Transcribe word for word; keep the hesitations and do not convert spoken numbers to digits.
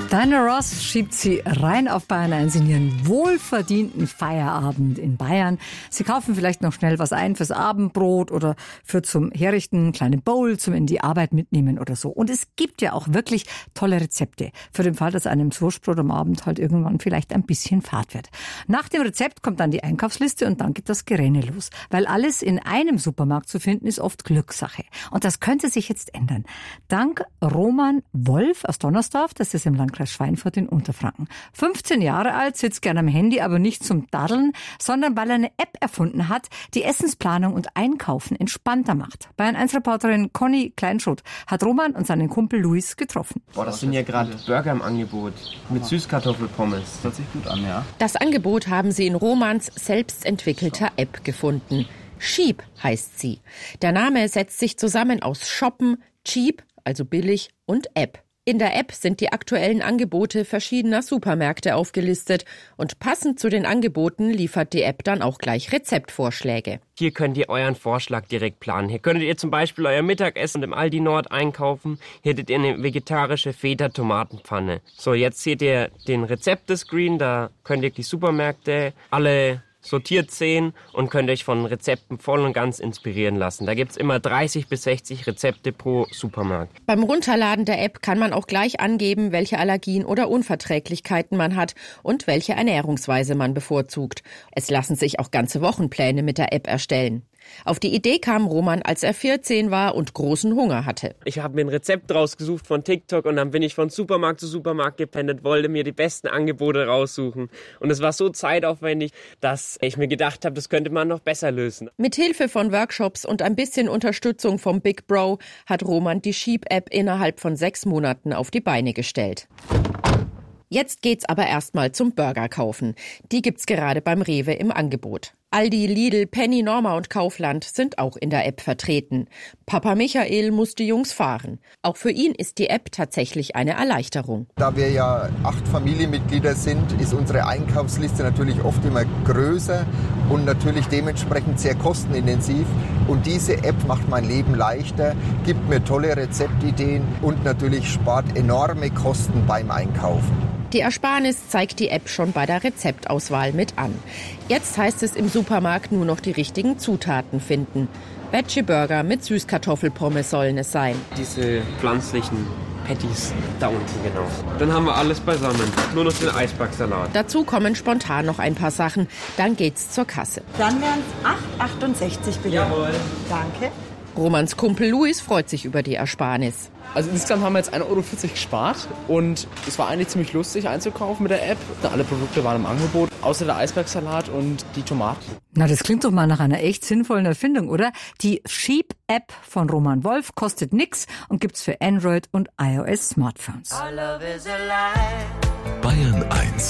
Diana Ross schiebt sie rein auf Bayern eins in ihren wohlverdienten Feierabend in Bayern. Sie kaufen vielleicht noch schnell was ein fürs Abendbrot oder für zum Herrichten, eine kleine Bowl zum in die Arbeit mitnehmen oder so. Und es gibt ja auch wirklich tolle Rezepte für den Fall, dass einem Wurstbrot am Abend halt irgendwann vielleicht ein bisschen fad wird. Nach dem Rezept kommt dann die Einkaufsliste und dann geht das Gerenne los. Weil alles in einem Supermarkt zu finden, ist oft Glückssache. Und das könnte sich jetzt ändern. Dank Roman Wolf aus Donnersdorf, das ist im Landkreis Schweinfurt in Unterfranken. fünfzehn Jahre alt, sitzt gerne am Handy, aber nicht zum Daddeln, sondern weil er eine App erfunden hat, die Essensplanung und Einkaufen entspannter macht. Bayern eins Reporterin Conny Kleinschott hat Roman und seinen Kumpel Luis getroffen. Boah, das sind ja gerade Burger im Angebot mit Süßkartoffelpommes. Das hört sich gut an, ja. Das Angebot haben sie in Romans selbst entwickelter App gefunden. Sheep heißt sie. Der Name setzt sich zusammen aus Shoppen, Cheap, also billig, und App. In der App sind die aktuellen Angebote verschiedener Supermärkte aufgelistet und passend zu den Angeboten liefert die App dann auch gleich Rezeptvorschläge. Hier könnt ihr euren Vorschlag direkt planen. Hier könntet ihr zum Beispiel euer Mittagessen im Aldi Nord einkaufen. Hier hättet ihr eine vegetarische Feta-Tomatenpfanne. So, jetzt seht ihr den Rezepte-Screen. Da könnt ihr die Supermärkte alle sortiert sehen und könnt euch von Rezepten voll und ganz inspirieren lassen. Da gibt's immer dreißig bis sechzig Rezepte pro Supermarkt. Beim Runterladen der App kann man auch gleich angeben, welche Allergien oder Unverträglichkeiten man hat und welche Ernährungsweise man bevorzugt. Es lassen sich auch ganze Wochenpläne mit der App erstellen. Auf die Idee kam Roman, als er vierzehn war und großen Hunger hatte. Ich habe mir ein Rezept rausgesucht von TikTok und dann bin ich von Supermarkt zu Supermarkt gependelt, wollte mir die besten Angebote raussuchen. Und es war so zeitaufwendig, dass ich mir gedacht habe, das könnte man noch besser lösen. Mit Hilfe von Workshops und ein bisschen Unterstützung vom Big Bro hat Roman die Sheep-App innerhalb von sechs Monaten auf die Beine gestellt. Jetzt geht's aber erstmal zum Burger kaufen. Die gibt's gerade beim Rewe im Angebot. Aldi, Lidl, Penny, Norma und Kaufland sind auch in der App vertreten. Papa Michael muss die Jungs fahren. Auch für ihn ist die App tatsächlich eine Erleichterung. Da wir ja acht Familienmitglieder sind, ist unsere Einkaufsliste natürlich oft immer größer und natürlich dementsprechend sehr kostenintensiv. Und diese App macht mein Leben leichter, gibt mir tolle Rezeptideen und natürlich spart enorme Kosten beim Einkaufen. Die Ersparnis zeigt die App schon bei der Rezeptauswahl mit an. Jetzt heißt es im Supermarkt nur noch die richtigen Zutaten finden. Veggie-Burger mit Süßkartoffelpommes sollen es sein. Diese pflanzlichen Patties da unten, genau. Dann haben wir alles beisammen. Nur noch den Eisbergsalat. Dazu kommen spontan noch ein paar Sachen. Dann geht's zur Kasse. Dann wären es acht Euro achtundsechzig bitte. Jawohl. Danke. Romans Kumpel Luis freut sich über die Ersparnis. Also insgesamt haben wir jetzt ein Euro vierzig gespart und es war eigentlich ziemlich lustig einzukaufen mit der App. Alle Produkte waren im Angebot, außer der Eisbergsalat und die Tomaten. Na, das klingt doch mal nach einer echt sinnvollen Erfindung, oder? Die Sheep-App von Roman Wolf kostet nix und gibt's für Android und iOS-Smartphones. Bayern eins